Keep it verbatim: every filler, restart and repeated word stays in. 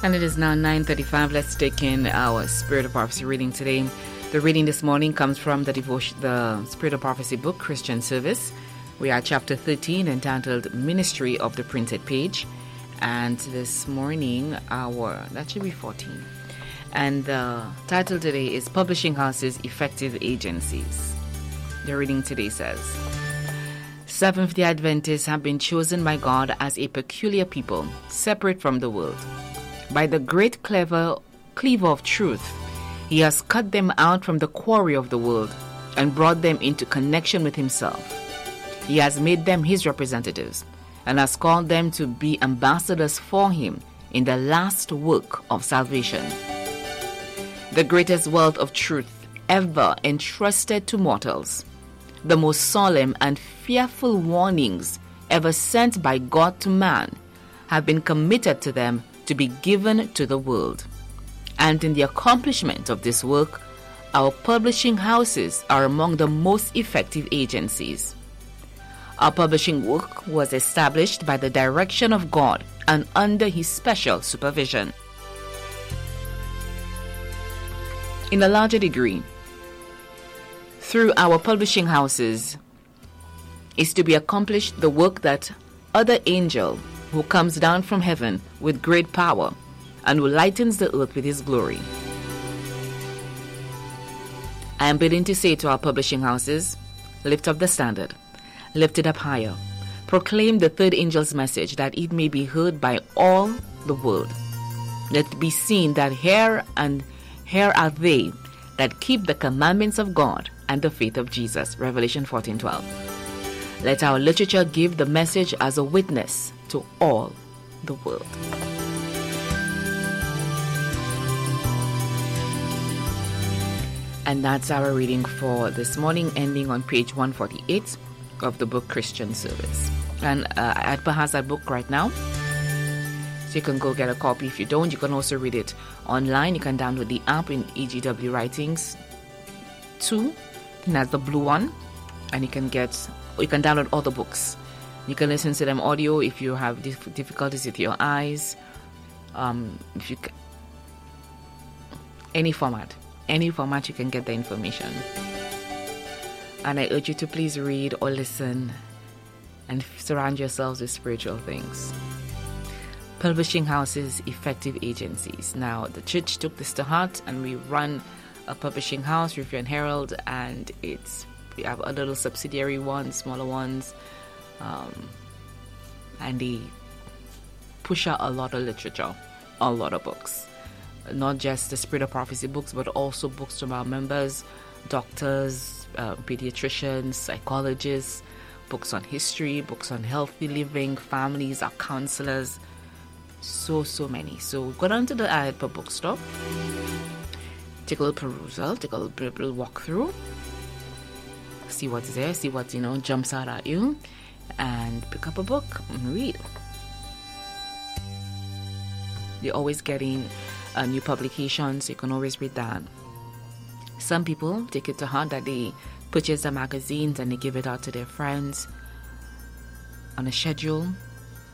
And it is now nine thirty-five. Let's take in our Spirit of Prophecy reading today. The reading this morning comes from the devotion, the Spirit of Prophecy book, Christian Service. We are chapter thirteen, entitled Ministry of the Printed Page. And this morning, our, that should be fourteen. And the title today is Publishing Houses Effective Agencies. The reading today says, Seventh-day Adventists have been chosen by God as a peculiar people, separate from the world. By the great clever cleaver of truth, he has cut them out from the quarry of the world and brought them into connection with himself. He has made them his representatives and has called them to be ambassadors for him in the last work of salvation. The greatest wealth of truth ever entrusted to mortals, the most solemn and fearful warnings ever sent by God to man, have been committed to them to be given to the world. And in the accomplishment of this work, our publishing houses are among the most effective agencies. Our publishing work was established by the direction of God and under his special supervision. In a larger degree, through our publishing houses is to be accomplished the work that other angel who comes down from heaven with great power and who lightens the earth with his glory. I am willing to say to our publishing houses, lift up the standard, lift it up higher, proclaim the third angel's message that it may be heard by all the world. Let it be seen that here and here are they that keep the commandments of God and the faith of Jesus. Revelation fourteen twelve. Let our literature give the message as a witness to all the world. And that's our reading for this morning, ending on page one forty-eight of the book Christian Service. And uh, Adpa has that book right now, so you can go get a copy. If you don't, you can also read it online. You can download the app in E G W Writings two, and that's the blue one, and you can get, you can download all the books. You can listen to them audio if you have dif- difficulties with your eyes. Um, if you, ca- any format, any format, you can get the information. And I urge you to please read or listen and f- surround yourselves with spiritual things. Publishing houses, effective agencies. Now, the church took this to heart, and we run a publishing house, Review and Herald, and it's we have a little subsidiary ones, smaller ones. Um, and they push out a lot of literature, a lot of books, not just the Spirit of Prophecy books, but also books from our members, doctors, uh, pediatricians, psychologists, books on history, books on healthy living, families, our counselors, so so many. So go down to the I A D P A bookstore, take a little perusal, take a little, little walk through, see what's there, see what, you know, jumps out at you, and pick up a book and read. You're always getting uh, new publications, so you can always read that. Some people take it to heart that they purchase the magazines and they give it out to their friends on a schedule.